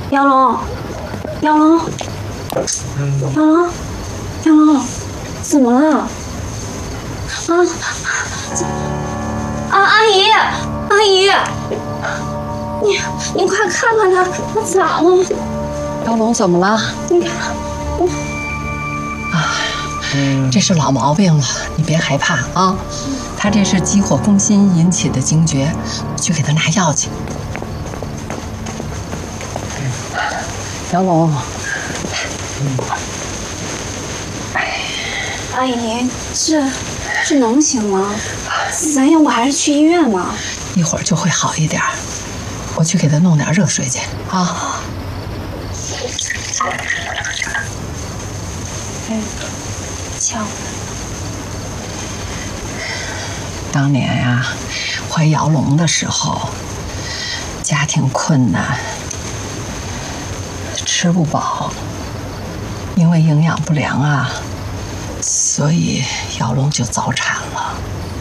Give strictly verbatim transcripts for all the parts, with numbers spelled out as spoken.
杨龙，杨龙，杨龙，杨龙，怎么了？啊啊！阿姨，阿姨，你你快看看他，他咋了？ 杨龙怎么了？ 你看，我啊，这是老毛病了，你别害怕啊。他这是急火攻心引起的惊厥，去给他拿药去。杨龙， 阿姨，这这能行吗？咱要不还是去医院吧？ 一会儿就会好一点。我去给他弄点热水去啊。 哎，瞧， 当年呀、啊，怀姚龙的时候，家庭困难，吃不饱，因为营养不良啊，所以姚龙就早产了。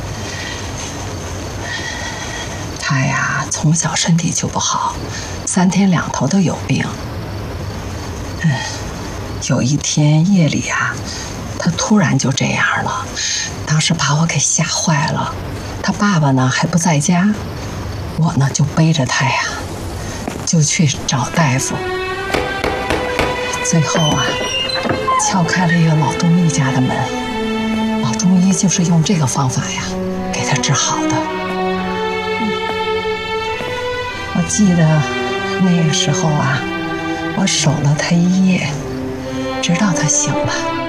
他呀，从小身体就不好，三天两头都有病。嗯，有一天夜里啊，他突然就这样了，当时把我给吓坏了。他爸爸呢还不在家，我呢就背着他呀，就去找大夫。最后啊，敲开了一个老中医家的门，老中医就是用这个方法呀，给他治好的。我记得那个时候啊，我守了他一夜，直到他醒了。